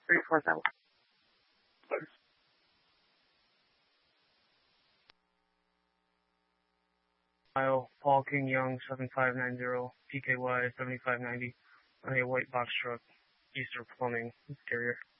347. Paul King Young 7590, PKY 7590 on a white box truck, Easter Plumbing carrier.